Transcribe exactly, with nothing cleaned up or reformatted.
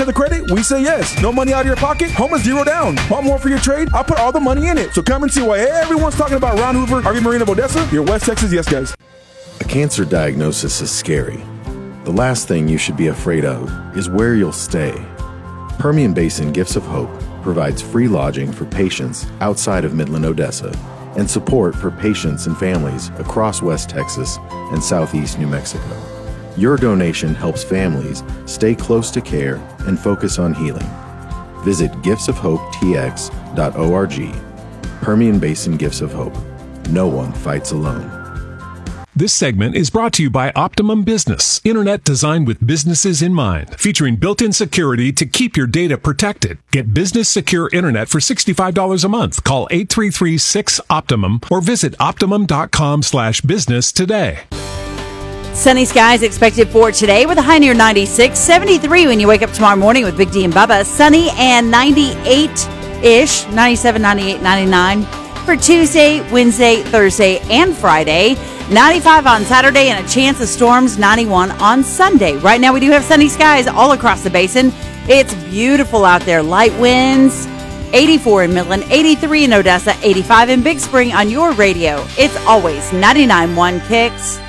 the credit? We say yes. No money out of your pocket? Home is zero down. Want more for your trade? I'll put all the money in it. So come and see why everyone's talking about Ron Hoover, Harvey Marine of Odessa, your West Texas yes guys. A cancer diagnosis is scary. The last thing you should be afraid of is where you'll stay. Permian Basin Gifts of Hope provides free lodging for patients outside of Midland, Odessa, and support for patients and families across West Texas and Southeast New Mexico. Your donation helps families stay close to care and focus on healing. Visit gifts of hope t x dot org. Permian Basin Gifts of Hope. No one fights alone. This segment is brought to you by Optimum Business, internet designed with businesses in mind, featuring built-in security to keep your data protected. Get business secure internet for sixty-five dollars a month. Call eight three three, six, optimum or visit optimum.com slash business today. Sunny skies expected for today with a high near ninety-six, seventy-three when you wake up tomorrow morning with Big D and Bubba. Sunny and ninety-eight-ish, ninety-seven, ninety-eight, ninety-nine for Tuesday, Wednesday, Thursday, and Friday. ninety-five on Saturday and a chance of storms, ninety-one on Sunday. Right now we do have sunny skies all across the basin. It's beautiful out there. Light winds, eighty-four in Midland, eighty-three in Odessa, eighty-five in Big Spring on your radio. It's always ninety-nine point one Kicks.